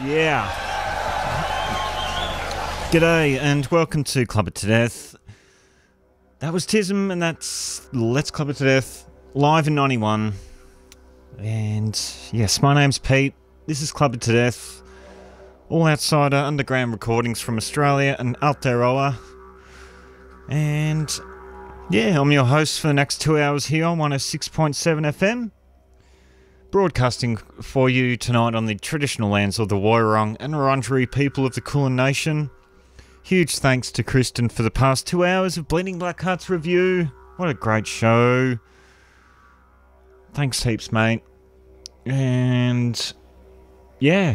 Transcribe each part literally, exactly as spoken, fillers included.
Yeah. G'day and welcome to Club It to Death. That was Tism and that's Let's Club It to Death live in ninety-one. And yes, my name's Pete. This is Club It to Death. All outsider underground recordings from Australia and Aotearoa. And yeah, I'm your host for the next two hours here on one oh six point seven F M. Broadcasting for you tonight on the traditional lands of the Woiwurrung and Wurundjeri people of the Kulin Nation. Huge thanks to Kristen for the past two hours of Bleeding Black Hearts review. What a great show. Thanks heaps, mate. And yeah.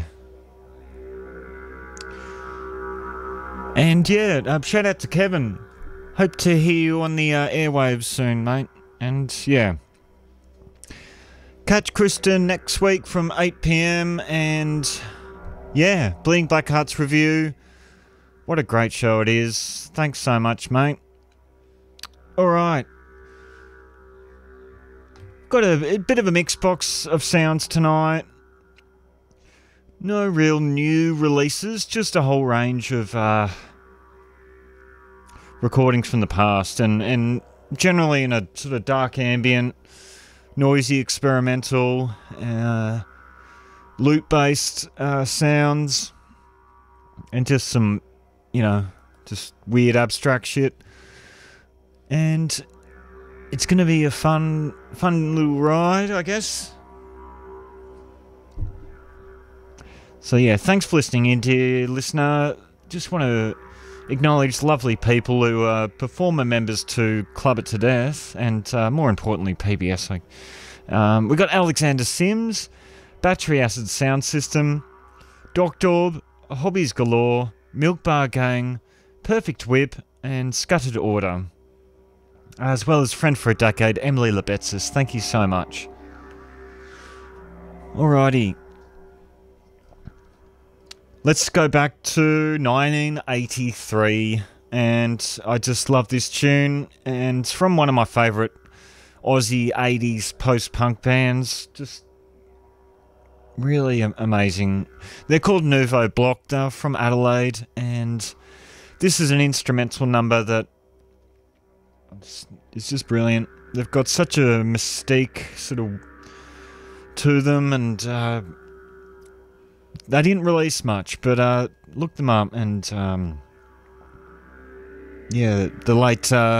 And yeah, uh, shout out to Kevin. Hope to hear you on the uh, airwaves soon, mate. And yeah. Catch Kristen next week from eight p.m. and yeah, Bleeding Black Hearts review. What a great show it is. Thanks so much, mate. Alright. Got a, a bit of a mixed box of sounds tonight. No real new releases, just a whole range of uh, recordings from the past and, and generally in a sort of dark ambient, noisy experimental, uh, loop-based uh, sounds, and just some, you know, just weird abstract shit. And it's going to be a fun, fun little ride, I guess. So yeah, thanks for listening in, dear listener. Just want to acknowledge lovely people who are performer members to Club It to Death, and uh, more importantly, P B S. Like, um, we've got Alexander Sims, Battery Acid Sound System, Doctorb, Hobbies Galore, Milk Bar Gang, Perfect Whip, and Scuttered Order, as well as friend for a decade, Emily Lebetsis. Thank you so much. Alrighty. Let's go back to nineteen eighty-three, and I just love this tune, and it's from one of my favourite Aussie eighties post-punk bands. Just really amazing. They're called Nouveau Block. They're from Adelaide, and this is an instrumental number that is just brilliant. They've got such a mystique sort of to them, and uh, they didn't release much, but uh, look them up, and um, yeah, the late uh,